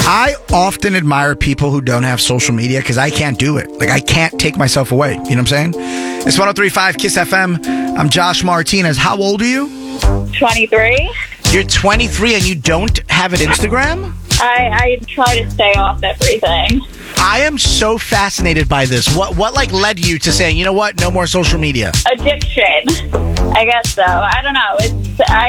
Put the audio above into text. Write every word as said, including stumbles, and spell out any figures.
I often admire people who don't have social media because I can't do it. Like, I can't take myself away. You know what I'm saying? It's one oh three point five Kiss F M. I'm Josh Martinez. How old are you? twenty-three. You're twenty-three and you don't have an Instagram? I, I try to stay off everything. I am so fascinated by this. What, what like, led you to saying, you know what, no more social media? Addiction. I guess so. I don't know. It's I